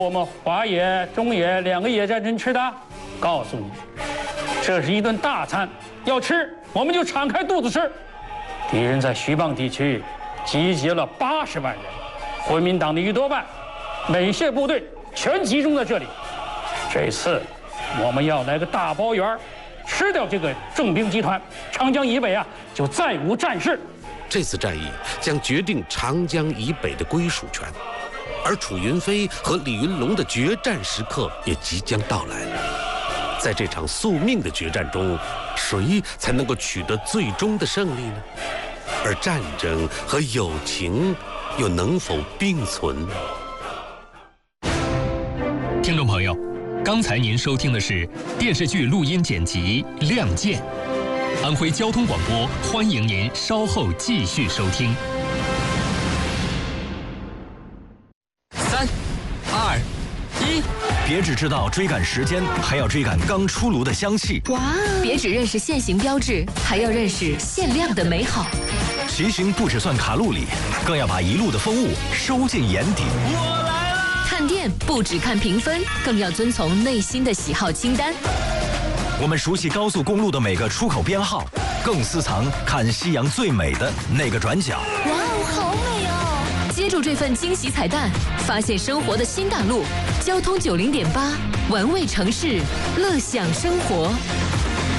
我们华野、中野2个野战争吃的，告诉你，这是一顿大餐，要吃我们就敞开肚子吃。敌人在徐蚌地区集结了80万人，国民党的1多半，美械部队全集中在这里。这次我们要来个大包圆，吃掉这个郑兵集团，长江以北啊就再无战事。 这次战役将决定长江以北的归属权，而楚云飞和李云龙的决战时刻也即将到来。在这场宿命的决战中，谁才能够取得最终的胜利呢？而战争和友情又能否并存呢？ 听众朋友，刚才您收听的是电视剧录音剪辑《亮剑》。安徽交通广播欢迎您稍后继续收听。 3、2、1， 别只知道追赶时间，还要追赶刚出炉的香气。 哇！别只认识限行标志，还要认识限量的美好。 骑行不只算卡路里，更要把一路的风物收进眼底。 我来了！ 看店不只看评分，更要遵从内心的喜好清单。 我们熟悉高速公路的每个出口编号，更私藏看夕阳最美的那个转角。 哇哦，好美哦！接住这份惊喜彩蛋，发现生活的新大陆。交通90.8，玩味城市，乐享生活。